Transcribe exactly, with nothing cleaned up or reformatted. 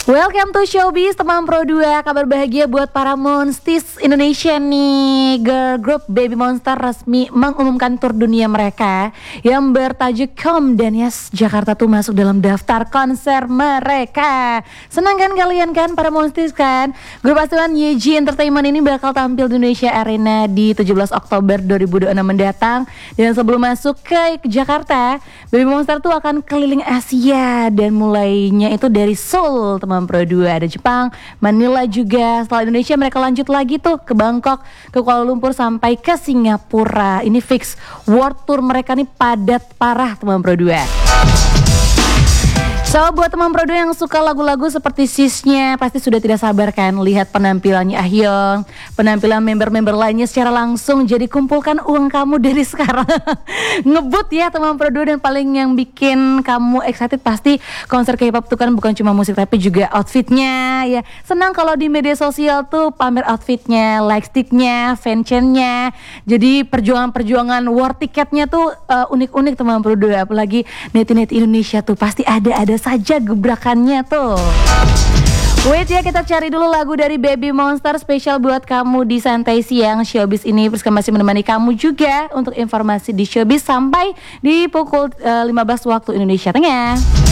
Welcome to Showbiz, teman Pro dua. Kabar bahagia buat para Monstis Indonesia nih. Girl group Baby Monster resmi mengumumkan tur dunia mereka yang bertajuk Come, dan yes, Jakarta tuh masuk dalam daftar konser mereka. Senang kan kalian kan, para Monstis kan? Grup asuhan Y G Entertainment ini bakal tampil di Indonesia Arena di tujuh belas Oktober dua ribu dua puluh enam mendatang. Dan sebelum masuk ke Jakarta, Baby Monster tuh akan keliling Asia, dan mulainya itu dari Seoul, teman Pro dua. Ada Jepang, Manila juga. Setelah Indonesia mereka lanjut lagi tuh ke Bangkok, ke Kuala Lumpur, sampai ke Singapura. Ini fix world tour mereka nih padat parah, teman Pro dua. So, buat teman Pro dua yang suka lagu-lagu seperti Sisnya, pasti sudah tidak sabar kan lihat penampilannya Ahyong, penampilan member-member lainnya secara langsung. Jadi kumpulkan uang kamu dari sekarang. Ngebut ya teman Pro dua, dan paling yang bikin kamu excited pasti konser K-pop tuh kan bukan cuma musik tapi juga outfitnya ya. Senang kalau di media sosial tuh pamer outfitnya, like sticknya, fanchainnya. Jadi perjuangan-perjuangan war tiketnya tuh uh, unik-unik teman Pro dua. Apalagi neti-neti Indonesia tuh pasti ada-ada saja gebrakannya tuh. Wait ya, kita cari dulu lagu dari Baby Monster spesial buat kamu di Santai Siang Showbiz ini. Priska masih menemani kamu juga untuk informasi di Showbiz sampai di pukul uh, lima belas waktu Indonesia Tengah.